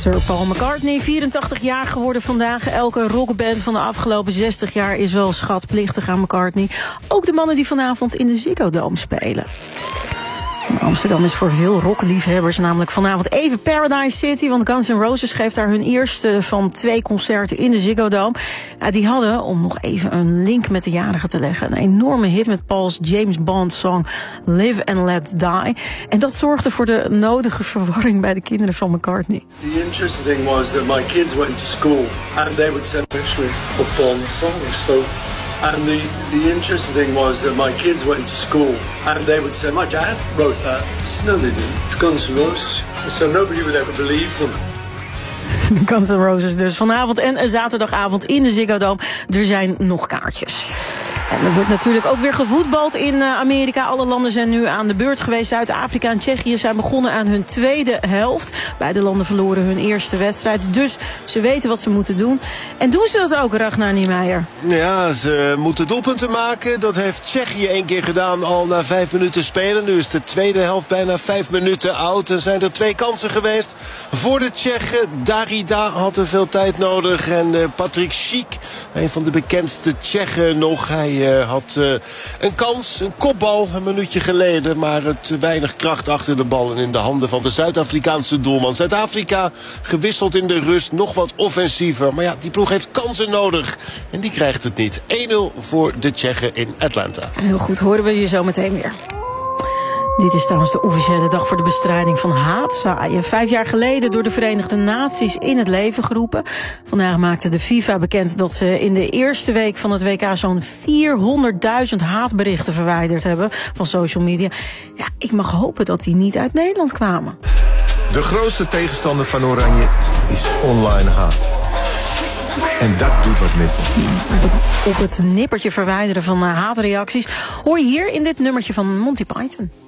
Sir Paul McCartney, 84 jaar geworden vandaag. Elke rockband van de afgelopen 60 jaar is wel schatplichtig aan McCartney. Ook de mannen die vanavond in de Ziggo Dome spelen. Amsterdam is voor veel rockliefhebbers namelijk vanavond even Paradise City, want Guns N' Roses geeft daar hun eerste van 2 concerten in de Ziggo Dome. Die hadden, om nog even een link met de jarigen te leggen, een enorme hit met Paul's James Bond song Live and Let Die. En dat zorgde voor de nodige verwarring bij de kinderen van McCartney. The interesting thing was that my kids went to school and they would send pictures of Bond songs. So, and the interesting thing was that my kids went to school and they would say, my dad wrote that. No, they didn't. It's Guns N' Roses. So nobody would ever believe them. Guns N' Roses dus vanavond en zaterdagavond in de Ziggo Dome. Er zijn nog kaartjes. En er wordt natuurlijk ook weer gevoetbald in Amerika. Alle landen zijn nu aan de beurt geweest. Zuid-Afrika en Tsjechië zijn begonnen aan hun tweede helft. Beide landen verloren hun eerste wedstrijd. Dus ze weten wat ze moeten doen. En doen ze dat ook, Ragnar Niemeyer? Ja, ze moeten doelpunten maken. Dat heeft Tsjechië 1 keer gedaan al na 5 minuten spelen. Nu is de tweede helft bijna 5 minuten oud. Er zijn er 2 kansen geweest voor de Tsjechen. Darida had er veel tijd nodig. En Patrick Schick, een van de bekendste Tsjechen nog. Hij had een kans, een kopbal, een minuutje geleden. Maar te weinig kracht achter de bal en in de handen van de Zuid-Afrikaanse doelman. Zuid-Afrika gewisseld in de rust, nog wat offensiever. Maar ja, die ploeg heeft kansen nodig. En die krijgt het niet. 1-0 voor de Tsjechen in Atlanta. Heel goed, horen we je zo meteen weer. Dit is trouwens de officiële dag voor de bestrijding van haatzaaien. 5 jaar geleden door de Verenigde Naties in het leven geroepen. Vandaag maakte de FIFA bekend dat ze in de eerste week van het WK zo'n 400.000 haatberichten verwijderd hebben van social media. Ja, ik mag hopen dat die niet uit Nederland kwamen. De grootste tegenstander van Oranje is online haat. En dat doet wat met je. Op het nippertje verwijderen van haatreacties hoor je hier in dit nummertje van Monty Python.